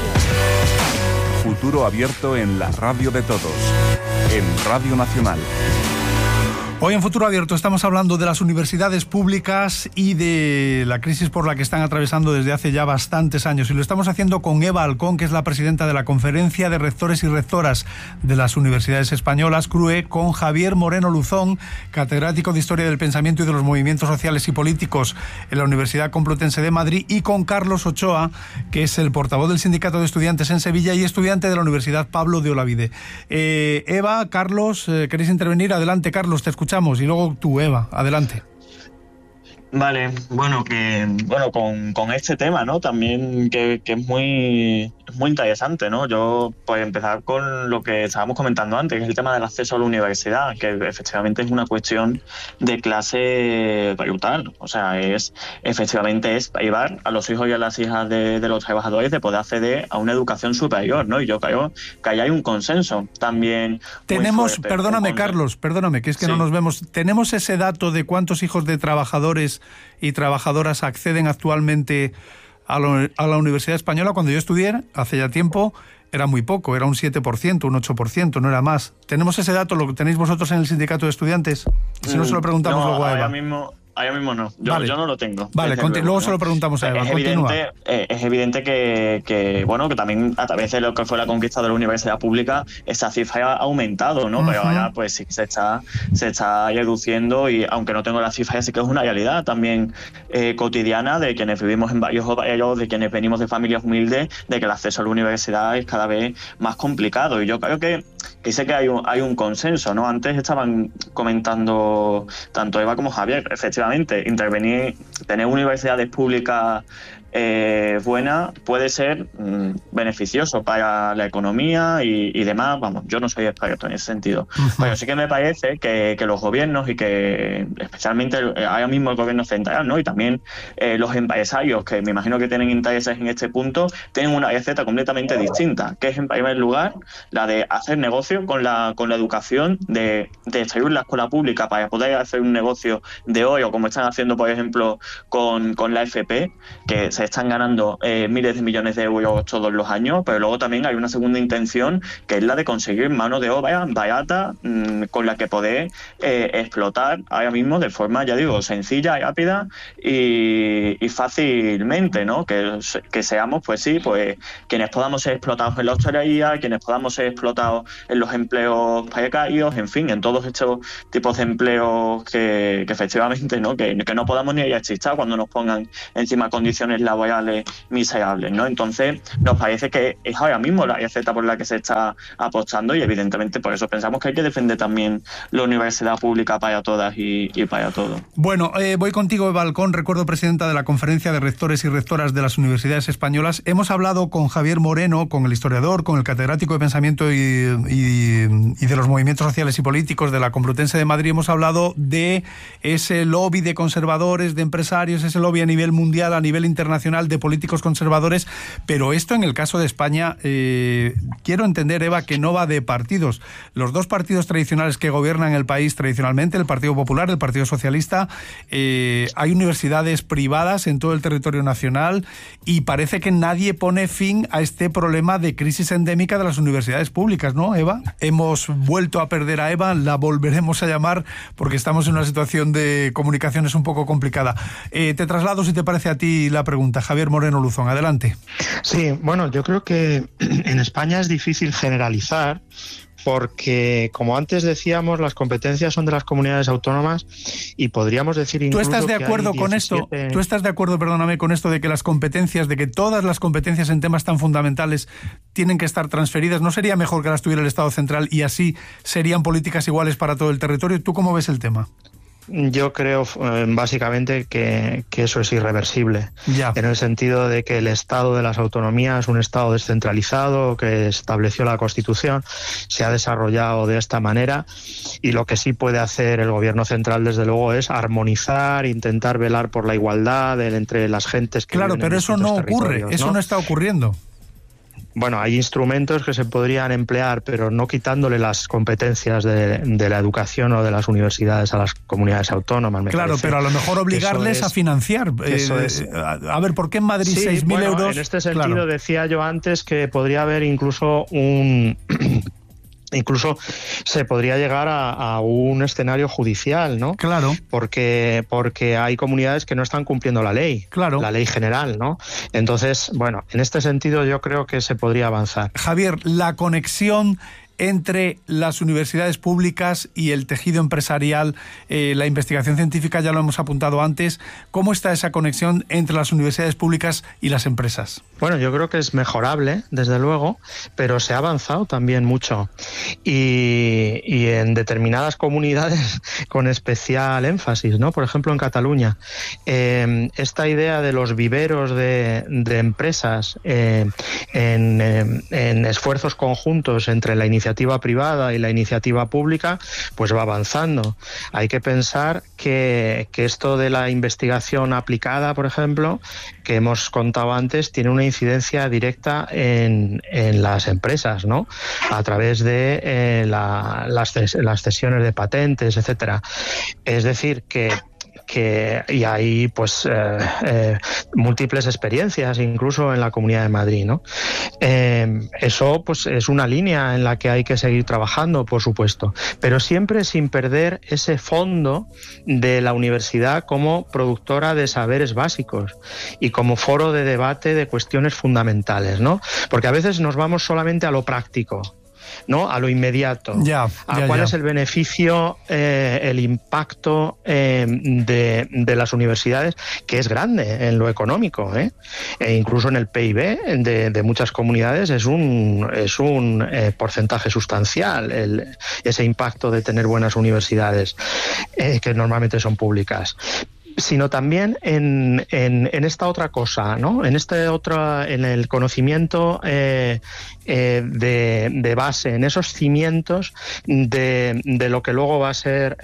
Futuro abierto en la radio de todos, en Radio Nacional. Hoy en Futuro Abierto estamos hablando de las universidades públicas y de la crisis por la que están atravesando desde hace ya bastantes años. Y lo estamos haciendo con Eva Halcón, que es la presidenta de la Conferencia de Rectores y Rectoras de las Universidades Españolas, CRUE, con Javier Moreno Luzón, catedrático de Historia del Pensamiento y de los Movimientos Sociales y Políticos en la Universidad Complutense de Madrid, y con Carlos Ochoa, que es el portavoz del Sindicato de Estudiantes en Sevilla y estudiante de la Universidad Pablo de Olavide. Eva, Carlos, ¿queréis intervenir? Adelante, Carlos, te escuchamos. Y luego tú, Eva, adelante. Vale, con este tema, ¿no? También que es muy interesante, ¿no? Yo, pues, empezar con lo que estábamos comentando antes, que es el tema del acceso a la universidad, que efectivamente es una cuestión de clase brutal. O sea, efectivamente es privar a los hijos y a las hijas de los trabajadores de poder acceder a una educación superior, ¿no? Y yo creo que ahí hay un consenso también. Tenemos, Carlos, que es que no nos vemos. ¿Tenemos ese dato de cuántos hijos de trabajadores y trabajadoras acceden actualmente a la Universidad Española? Cuando yo estudié, hace ya tiempo, era muy poco, era un 7%, un 8%, no era más. ¿Tenemos ese dato? ¿Lo tenéis vosotros en el Sindicato de Estudiantes? Si no, se lo preguntamos luego a Eva. ahora mismo no. Yo no lo tengo. Vale, luego se lo preguntamos a Eva. Es evidente que, bueno, que también a través de lo que fue la conquista de la universidad pública, esa cifra ha aumentado, ¿no? Pero ahora pues sí se está reduciendo, y aunque no tengo la cifra, sí que es una realidad también cotidiana de quienes vivimos en varios barrios, de quienes venimos de familias humildes, de que el acceso a la universidad es cada vez más complicado. Y yo creo que sé que hay un consenso, ¿no? Antes estaban comentando tanto Eva como Javier, efectivamente, intervenir, tener universidades públicas buena puede ser beneficioso para la economía y demás. Vamos, yo no soy experto en ese sentido. Pero sí que me parece que los gobiernos, y que especialmente ahora mismo el gobierno central, ¿no? Y también los empresarios, que me imagino que tienen intereses en este punto, tienen una receta completamente distinta, que es, en primer lugar, la de hacer negocio con la educación, de extraer la escuela pública para poder hacer un negocio de oro, como están haciendo, por ejemplo, con la FP, que se están ganando miles de millones de euros todos los años. Pero luego también hay una segunda intención, que es la de conseguir mano de obra barata, con la que poder explotar ahora mismo de forma, ya digo, sencilla, rápida y fácilmente, ¿no? Que seamos, pues sí, pues quienes podamos ser explotados en la hostelería, quienes podamos ser explotados en los empleos precarios, en fin, en todos estos tipos de empleos que efectivamente, ¿no? Que no podamos ni rechistar cuando nos pongan encima condiciones laborales miserables, ¿no? Entonces, nos parece que es ahora mismo la receta por la que se está apostando, y evidentemente por eso pensamos que hay que defender también la universidad pública para todas y para todos. Bueno, voy contigo, Eva Halcón, recuerdo presidenta de la Conferencia de Rectores y Rectoras de las Universidades Españolas. Hemos hablado con Javier Moreno, con el historiador, con el catedrático de Pensamiento y de los movimientos sociales y políticos de la Complutense de Madrid. Hemos hablado de ese lobby de conservadores, de empresarios, ese lobby a nivel mundial, a nivel internacional, de políticos conservadores, pero esto en el caso de España, quiero entender, Eva, que no va de partidos. Los dos partidos tradicionales que gobiernan el país tradicionalmente, el Partido Popular, el Partido Socialista, hay universidades privadas en todo el territorio nacional, y parece que nadie pone fin a este problema de crisis endémica de las universidades públicas, ¿no, Eva? Hemos vuelto a perder a Eva, la volveremos a llamar porque estamos en una situación de comunicaciones un poco complicada. Te traslado, si te parece, a ti la pregunta. Javier Moreno Luzón, adelante. Sí, bueno, yo creo que en España es difícil generalizar, porque, como antes decíamos, las competencias son de las comunidades autónomas, y podríamos decir incluso... ¿Tú estás de acuerdo con esto? ¿Tú estás de acuerdo, perdóname, con esto de que las competencias, de que todas las competencias en temas tan fundamentales tienen que estar transferidas? ¿No sería mejor que las tuviera el Estado central y así serían políticas iguales para todo el territorio? ¿Tú cómo ves el tema? Yo creo básicamente que eso es irreversible, en el sentido de que el Estado de las autonomías es un Estado descentralizado que estableció la Constitución, se ha desarrollado de esta manera, y lo que sí puede hacer el Gobierno central, desde luego, es armonizar, intentar velar por la igualdad entre las gentes que viven en distintos territorios. Claro, pero eso no ocurre, eso no está ocurriendo. Bueno, hay instrumentos que se podrían emplear, pero no quitándole las competencias de la educación o de las universidades a las comunidades autónomas. Claro, pero a lo mejor obligarles a financiar. A ver, ¿por qué en Madrid 6.000 euros? En este sentido, decía yo antes que podría haber incluso Incluso se podría llegar a un escenario judicial, ¿no? Claro. Porque hay comunidades que no están cumpliendo la ley, la ley general, ¿no? Entonces, bueno, en este sentido yo creo que se podría avanzar. Javier, la conexión entre las universidades públicas y el tejido empresarial, la investigación científica, ya lo hemos apuntado antes. ¿Cómo está esa conexión entre las universidades públicas y las empresas? Bueno, yo creo que es mejorable, desde luego, pero se ha avanzado también mucho. Y en determinadas comunidades con especial énfasis, ¿no? Por ejemplo, en Cataluña. Esta idea de los viveros de empresas en esfuerzos conjuntos entre la iniciativa privada y la iniciativa pública, pues va avanzando. Hay que pensar que esto de la investigación aplicada, por ejemplo, que hemos contado antes, tiene una incidencia directa en las empresas, ¿no? A través de las cesiones de patentes, etcétera. Es decir, que y hay pues múltiples experiencias, incluso en la Comunidad de Madrid, ¿no? Eso pues es una línea en la que hay que seguir trabajando, por supuesto, pero siempre sin perder ese fondo de la universidad como productora de saberes básicos y como foro de debate de cuestiones fundamentales, ¿no? Porque a veces nos vamos solamente a lo práctico, ¿no? A lo inmediato, cuál es el beneficio, el impacto de las universidades, que es grande en lo económico, e incluso en el PIB de muchas comunidades es un porcentaje sustancial ese impacto de tener buenas universidades, que normalmente son públicas, sino también en esta otra cosa, ¿no? En el conocimiento de base, en esos cimientos de lo que luego va a ser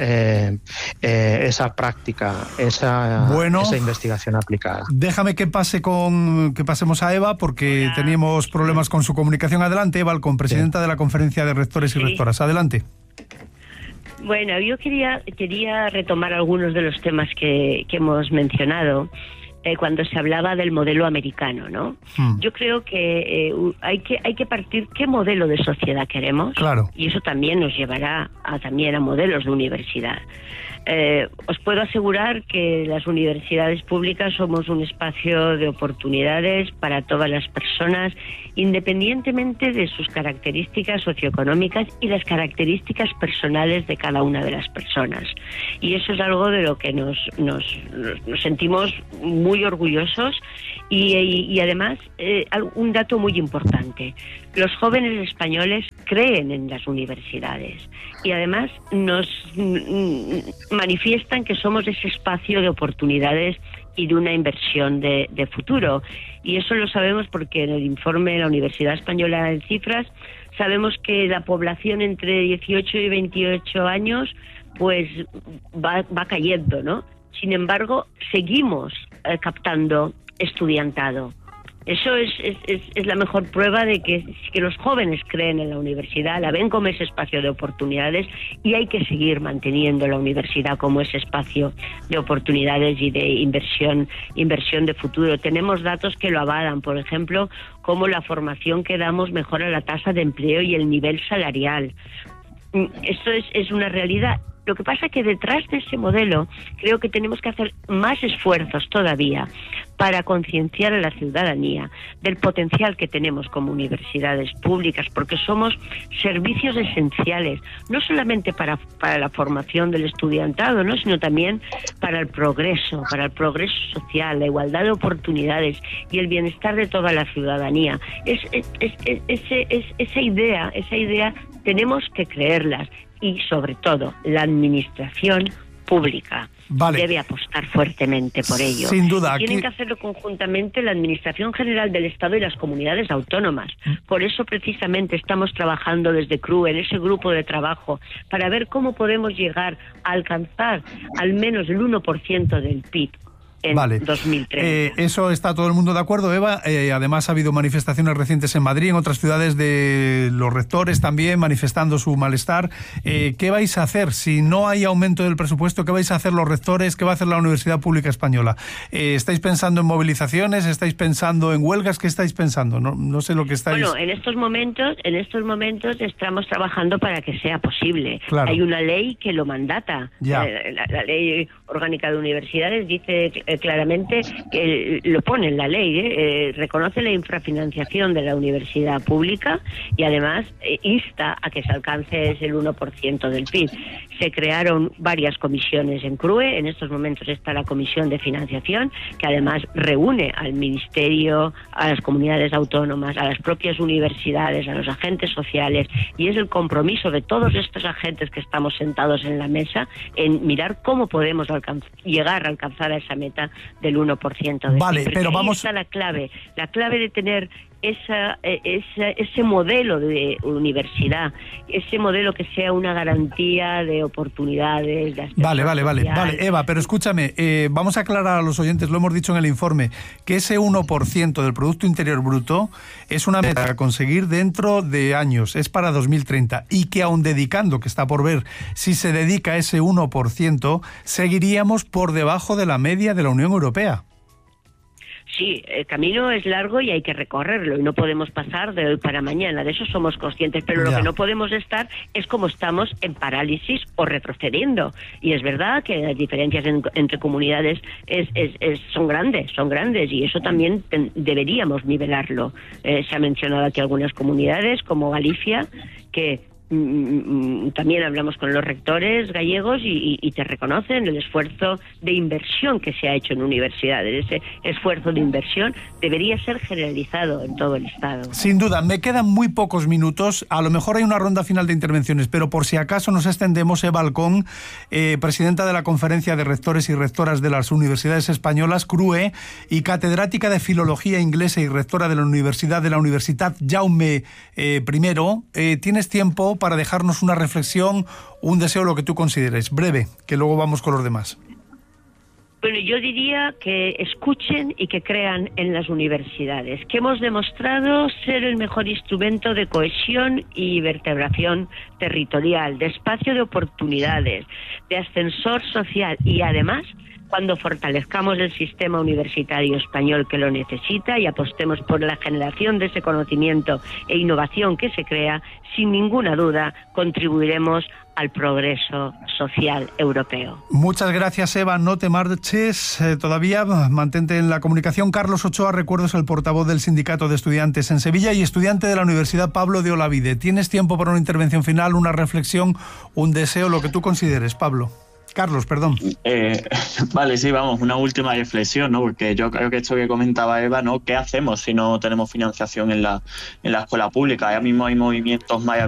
esa práctica, esa investigación aplicada. Déjame que pasemos a Eva, porque teníamos problemas con su comunicación. Adelante, Eva Alcón, presidenta de la Conferencia de Rectores y Rectoras. Adelante. Bueno, yo quería retomar algunos de los temas que hemos mencionado cuando se hablaba del modelo americano, ¿no? Yo creo que hay que partir qué modelo de sociedad queremos, claro, y eso también nos llevará también a modelos de universidad. Os puedo asegurar que las universidades públicas somos un espacio de oportunidades para todas las personas, independientemente de sus características socioeconómicas y las características personales de cada una de las personas. Y eso es algo de lo que nos sentimos muy orgullosos y además un dato muy importante. Los jóvenes españoles creen en las universidades y además nos manifiestan que somos ese espacio de oportunidades y de una inversión de futuro. Y eso lo sabemos porque en el informe de la Universidad Española en Cifras sabemos que la población entre 18 y 28 años pues va cayendo, ¿no? Sin embargo, seguimos captando estudiantado. Eso es la mejor prueba de que los jóvenes creen en la universidad, la ven como ese espacio de oportunidades, y hay que seguir manteniendo la universidad como ese espacio de oportunidades y de inversión de futuro. Tenemos datos que lo avalan, por ejemplo, cómo la formación que damos mejora la tasa de empleo y el nivel salarial. Esto es una realidad. Lo que pasa es que detrás de ese modelo creo que tenemos que hacer más esfuerzos todavía para concienciar a la ciudadanía del potencial que tenemos como universidades públicas, porque somos servicios esenciales, no solamente para la formación del estudiantado, ¿no?, sino también para el progreso social, la igualdad de oportunidades y el bienestar de toda la ciudadanía. Esa idea tenemos que creerlas. Y sobre todo, la administración pública debe apostar fuertemente por ello. Sin duda. Tienen que hacerlo conjuntamente la Administración General del Estado y las comunidades autónomas. Por eso, precisamente, estamos trabajando desde CRUE, en ese grupo de trabajo, para ver cómo podemos llegar a alcanzar al menos el 1% del PIB. En 2030. Eso está todo el mundo de acuerdo, Eva. Además ha habido manifestaciones recientes en Madrid, en otras ciudades, de los rectores también manifestando su malestar. ¿Qué vais a hacer? Si no hay aumento del presupuesto, ¿qué vais a hacer los rectores? ¿Qué va a hacer la Universidad Pública Española? ¿Estáis pensando en movilizaciones? ¿Estáis pensando en huelgas? ¿Qué estáis pensando? No sé lo que estáis... Bueno, en estos momentos estamos trabajando para que sea posible. Claro. Hay una ley que lo mandata. La Ley Orgánica de Universidades dice claramente, que lo pone en la ley, reconoce la infrafinanciación de la universidad pública y además insta a que se alcance el 1% del PIB. Se crearon varias comisiones en CRUE, en estos momentos está la Comisión de Financiación, que además reúne al Ministerio, a las comunidades autónomas, a las propias universidades, a los agentes sociales, y es el compromiso de todos estos agentes que estamos sentados en la mesa en mirar cómo podemos llegar a alcanzar a esa meta del 1% del PIB. Pero ahí vamos... está la clave de tener ese modelo de universidad, ese modelo que sea una garantía de oportunidades. De Vale, Eva, pero escúchame, vamos a aclarar a los oyentes, lo hemos dicho en el informe, que ese 1% del Producto Interior Bruto es una meta a conseguir dentro de años, es para 2030, y que aun dedicando, que está por ver, si se dedica ese 1%, seguiríamos por debajo de la media de la Unión Europea. Sí, el camino es largo y hay que recorrerlo y no podemos pasar de hoy para mañana, de eso somos conscientes, pero lo que no podemos estar es como estamos en parálisis o retrocediendo. Y es verdad que las diferencias entre comunidades son grandes y eso también deberíamos nivelarlo. Se ha mencionado aquí algunas comunidades como Galicia que también hablamos con los rectores gallegos y te reconocen el esfuerzo de inversión que se ha hecho en universidades. Ese esfuerzo de inversión debería ser generalizado en todo el Estado. Sin duda, me quedan muy pocos minutos, a lo mejor hay una ronda final de intervenciones, pero por si acaso nos extendemos, Eva Alcón, presidenta de la Conferencia de Rectores y Rectoras de las Universidades Españolas, CRUE, y catedrática de Filología Inglesa y rectora de la Universitat Jaume I. ¿Tienes tiempo para dejarnos una reflexión, un deseo, lo que tú consideres? Breve, que luego vamos con los demás. Bueno, yo diría que escuchen y que crean en las universidades, que hemos demostrado ser el mejor instrumento de cohesión y vertebración territorial, de espacio de oportunidades, de ascensor social y además, cuando fortalezcamos el sistema universitario español que lo necesita y apostemos por la generación de ese conocimiento e innovación que se crea, sin ninguna duda contribuiremos al progreso social europeo. Muchas gracias, Eva. No te marches todavía, mantente en la comunicación. Carlos Ochoa, recuerdo, es el portavoz del Sindicato de Estudiantes en Sevilla y estudiante de la Universidad Pablo de Olavide. ¿Tienes tiempo para una intervención final, una reflexión, un deseo, lo que tú consideres, Pablo? Carlos, perdón. Vale, sí, vamos, una última reflexión, ¿no? Porque yo creo que esto que comentaba Eva, ¿no? ¿Qué hacemos si no tenemos financiación en la escuela pública? Ahora mismo hay movimientos más